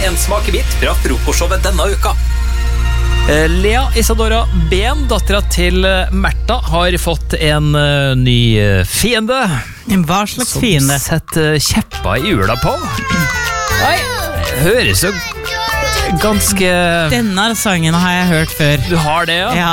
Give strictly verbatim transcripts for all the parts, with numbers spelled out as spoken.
en smakebit fra frokostshowet denne uka. Lea Isadora Ben, dattera til Märtha, har fått en uh, ny fiende. Hva slags fiende? Som setter kjeppa i hjula på. Nei, høres jo ganske... Denne sangen har jeg hørt før. Du har det, ja? Ja.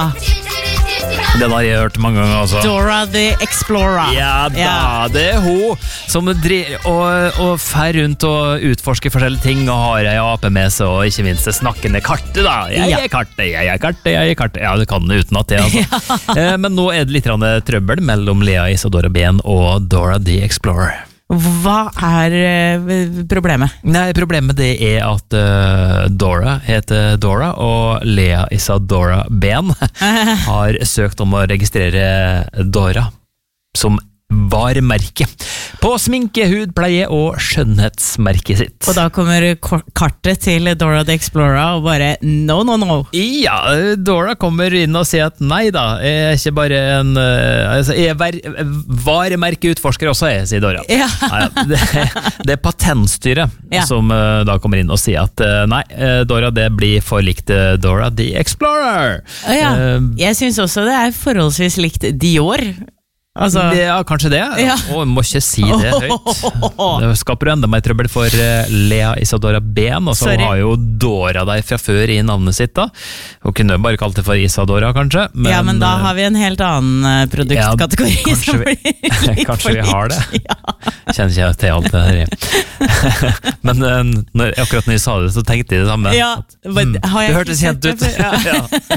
Den har jeg hørt mange ganger altså. Dora the Explorer. Ja da, ja. Det er hun som driver og, og fer rundt og utforsker forskjellige ting og har ei ape med seg og ikke minst det snakkende kartet da. Jeg ja. er kartet, jeg er kartet, jeg er kartet. Ja, det kan det uten at det altså. Ja. Men nå er det litt trøbbel mellom Lea Isadora Ben og Dora the Explorer. Hva er uh, problemet? Nei, problemet det er at uh, Dora heter Dora, og Lea Isadora Ben har søkt om å registrere Dora som varemerke på sminke, hudpleie og skjønnhetsmerket sitt. Og da kommer kartet til Dora the Explorer og bare no, no, no. Ja, Dora kommer inn og sier at nei da, jeg er ikke bare en altså, jeg er varemerkeutforsker også, jeg, sier Dora. Ja. Nei, det, det er patentstyret ja. som uh, da kommer inn og sier at uh, nei, uh, Dora, det blir for likt uh, Dora the Explorer. Ja. Uh, jeg synes også det er forholdsvis likt Dior. Altså, det, ja, kanskje det. Ja. Å, jeg må ikke si det høyt. Det skaper jo enda mer trøbbel for uh, Lea Isadora Ben, og så har jo Dora der fra før i navnet sitt da. Hun kunne bare kalt det for Isadora, kanskje. Men, ja, men da har vi en helt annen produktkategori. Ja, kanskje vi, kanskje vi har det. Ja. Kjenner ikke til alt det her. Men uh, når, akkurat når jeg sa det, så tenkte jeg det samme. Ja, at, hmm, det hørtes kjent ut. Ja. Ja.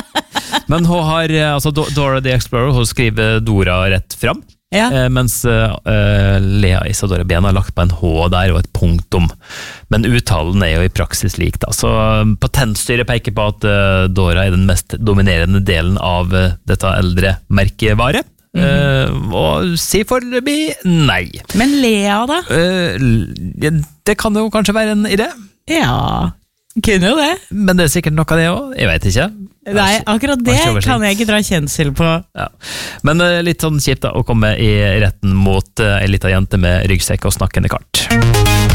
Men hun har, altså Dora the Explorer, hun skriver Dora rett fram, ja. eh, mens eh, Lea Isadora Ben har lagt på en H der og et punktum. Men uttalen er jo i praksis lik da, så patentstyret peker på at eh, Dora er den mest dominerende delen av eh, dette eldre merkevare. Mm-hmm. eh, og si foreløpig nei. Men Lea da? Eh, det kan jo kanskje være en idé. Ja, kunne jo det. Men det er sikkert noe av det også, jeg vet ikke. Nei, akkurat det kan jeg ikke dra kjensel på. Ja. Men uh, litt sånn kjipt da, å komme i retten mot uh, en liten jente med ryggsekk og snakkende kart.